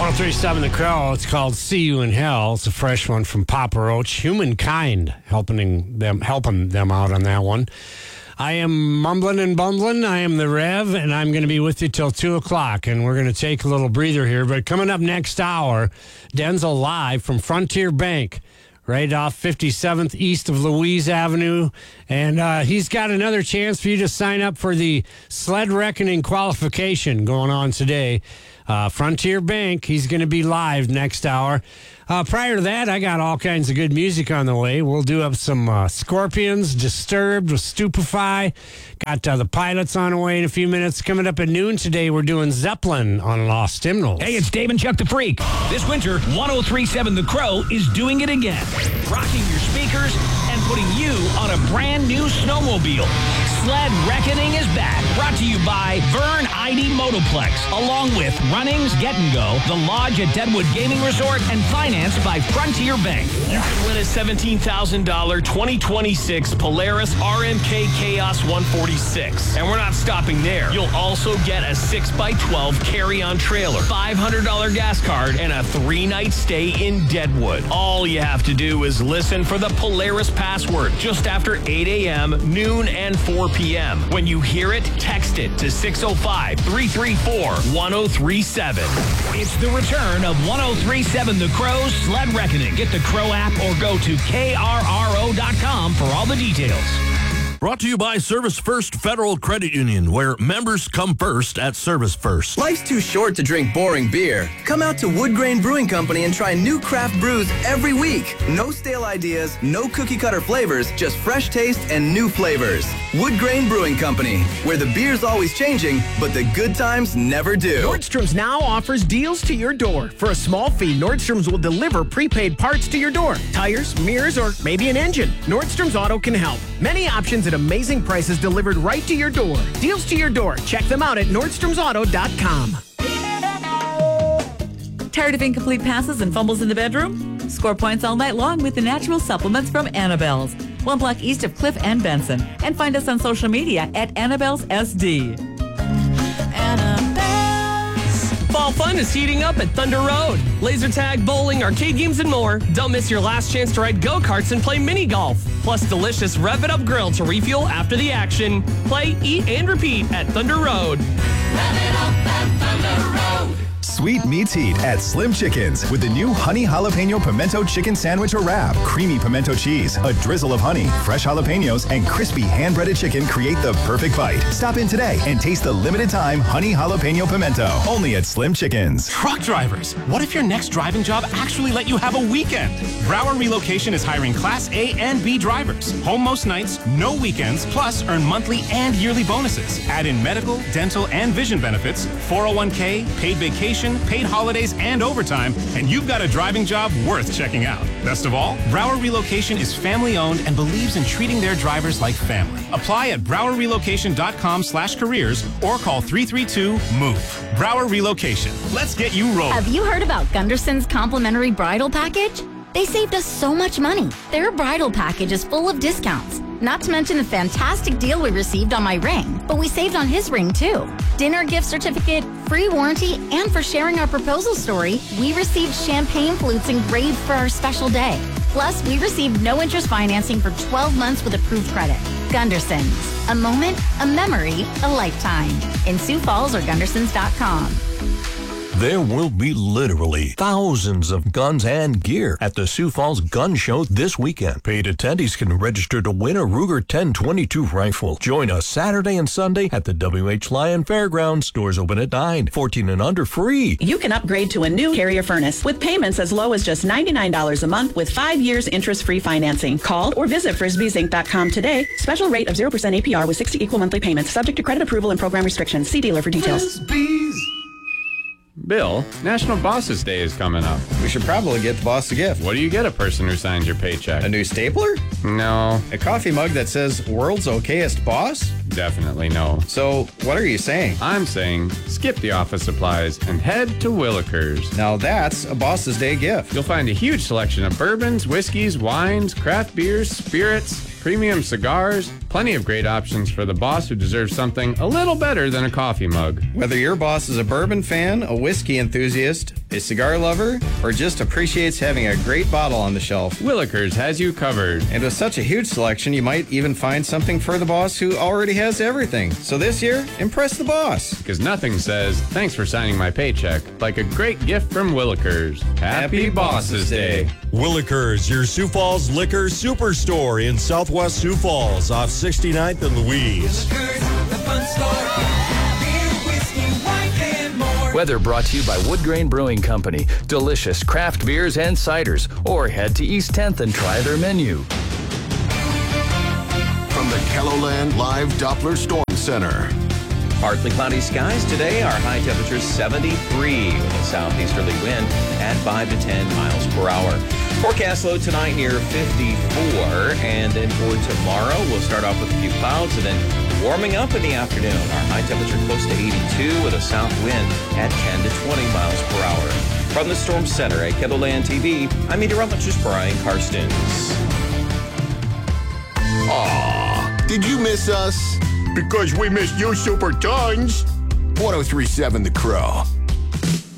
1037 The Crow. It's called See You in Hell. It's a fresh one from Papa Roach. Humankind helping them out on that one. I am mumbling and bumbling. I am the Rev, and I'm going to be with you till 2 o'clock, and we're going to take a little breather here. But coming up next hour, Denzel live from Frontier Bank, right off 57th east of Louise Avenue. And he's got another chance for you to sign up for the Sled Reckoning qualification going on today. Frontier Bank, he's going to be live next hour. Prior to that, I got all kinds of good music on the way. We'll do up some Scorpions, Disturbed with Stupefy. Got the Pilots on the way in a few minutes. Coming up at noon today, we're doing Zeppelin on Lost Hymnals. Hey, it's Dave and Chuck the Freak. This winter, 1037 The Crow is doing it again. Rocking your speakers and putting you on a brand new snowmobile. Sled Reckoning is back. Brought to you by Vern ID Motoplex, along with Runnings Get and Go, the Lodge at Deadwood Gaming Resort, and financed by Frontier Bank. You can win a $17,000 2026 Polaris RMK Chaos 146. And we're not stopping there. You'll also get a 6x12 carry-on trailer, $500 gas card, and a 3-night stay in Deadwood. All you have to do is listen for the Polaris password just after 8 a.m., noon, and 4 p.m. When you hear it, text it to 605-334-1037. It's the return of 1037 The Crow's Sled Reckoning. Get the Crow app or go to krro.com for all the details. Brought to you by Service First Federal Credit Union, where members come first at Service First. Life's too short to drink boring beer. Come out to Wood Grain Brewing Company and try new craft brews every week. No stale ideas, no cookie-cutter flavors, just fresh taste and new flavors. Wood Grain Brewing Company, where the beer's always changing, but the good times never do. Nordstrom's now offers deals to your door. For a small fee, Nordstrom's will deliver prepaid parts to your door. Tires, mirrors, or maybe an engine. Nordstrom's Auto can help. Many options at amazing prices delivered right to your door. Deals to your door. Check them out at NordstromsAuto.com. Tired of incomplete passes and fumbles in the bedroom? Score points all night long with the natural supplements from Annabelle's. 1 block east of Cliff and Benson. And find us on social media at Annabelle's SD. Fall fun is heating up at Thunder Road. Laser tag, bowling, arcade games, and more. Don't miss your last chance to ride go-karts and play mini golf. Plus delicious Rev It Up grill to refuel after the action. Play, eat, and repeat at Thunder Road. Rev it up at Thunder Road. Sweet meets heat at Slim Chickens with the new honey jalapeno pimento chicken sandwich or wrap. Creamy pimento cheese, a drizzle of honey, fresh jalapenos, and crispy hand-breaded chicken create the perfect bite. Stop in today and taste the limited time honey jalapeno pimento. Only at Slim Chickens. Truck drivers, what if your next driving job actually let you have a weekend? Brower Relocation is hiring Class A and B drivers. Home most nights, no weekends, plus earn monthly and yearly bonuses. Add in medical, dental, and vision benefits, 401k, paid vacation, paid holidays, and overtime, and you've got a driving job worth checking out. Best of all, Brower Relocation is family-owned and believes in treating their drivers like family. Apply at browerrelocation.com/careers or call 332-MOVE. Brower Relocation. Let's get you rolling. Have you heard about Gunderson's complimentary bridal package? They saved us so much money. Their bridal package is full of discounts. Not to mention the fantastic deal we received on my ring, but we saved on his ring too. Dinner gift certificate, free warranty, and for sharing our proposal story, we received champagne flutes engraved for our special day. Plus, we received no interest financing for 12 months with approved credit. Gunderson's. A moment, a memory, a lifetime. In Sioux Falls or Gundersons.com. There will be literally thousands of guns and gear at the Sioux Falls Gun Show this weekend. Paid attendees can register to win a Ruger 1022 rifle. Join us Saturday and Sunday at the W.H. Lyon Fairgrounds. Doors open at 9. 14 and under free. You can upgrade to a new Carrier furnace with payments as low as just $99 a month with 5 years interest-free financing. Call or visit frisbeesinc.com today. Special rate of 0% APR with 60 equal monthly payments subject to credit approval and program restrictions. See dealer for details. Frisbees. Bill, National Bosses Day is coming up. We should probably get the boss a gift. What do you get a person who signs your paycheck? A new stapler? No. A coffee mug that says World's Okayest Boss? Definitely no. So, what are you saying? I'm saying skip the office supplies and head to Willikers. Now that's a Boss's Day gift. You'll find a huge selection of bourbons, whiskeys, wines, craft beers, spirits, premium cigars, Plenty of great options for the boss who deserves something a little better than a coffee mug. Whether your boss is a bourbon fan, a whiskey enthusiast, a cigar lover, or just appreciates having a great bottle on the shelf, Willikers has you covered. And with such a huge selection, you might even find something for the boss who already has everything. So this year, impress the boss. Because nothing says, thanks for signing my paycheck, like a great gift from Willikers. Happy Bosses Day. Willikers, your Sioux Falls liquor superstore in Southwest Sioux Falls off 69th and Louise. Weather brought to you by Wood Grain Brewing Company. Delicious craft beers and ciders. Or head to East 10th and try their menu. From the KELOLAND Live Doppler Storm Center. Partly cloudy skies today. Our high temperature 73 with a southeasterly wind at 5 to 10 miles per hour. Forecast low tonight near 54. And then for tomorrow, we'll start off with a few clouds and then warming up in the afternoon. Our high temperature close to 82 with a south wind at 10 to 20 miles per hour. From the Storm Center at KELOLAND TV, I'm meteorologist Brian Karstens. Aw, did you miss us? Because we missed you super tons. 1037 The Crow.